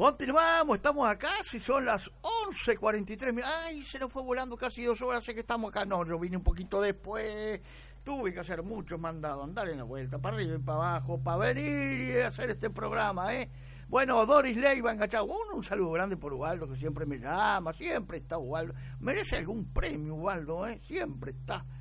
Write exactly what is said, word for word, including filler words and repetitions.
Continuamos, estamos acá, si son las once cuarenta y tres. Ay, se nos fue volando casi dos horas, sé que estamos acá. No, yo vine un poquito después. Tuve que hacer muchos mandados, andar en la vuelta, para arriba y para abajo, para venir y hacer este programa, ¿eh? Bueno, Doris Leiva enganchado. Un, un saludo grande por Ubaldo, que siempre me llama, siempre está Ubaldo. Merece algún premio, Ubaldo, ¿eh? Siempre está.